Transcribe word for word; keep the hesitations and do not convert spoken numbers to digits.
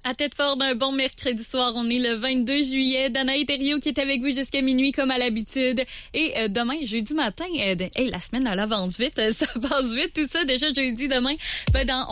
À tête forte d'un bon mercredi soir, on est le vingt-deux juillet. Danaï Thériault qui est avec vous jusqu'à minuit comme à l'habitude. Et euh, demain, jeudi matin, euh, hey, la semaine elle avance vite, ça passe vite tout ça. Déjà jeudi, demain, ben dans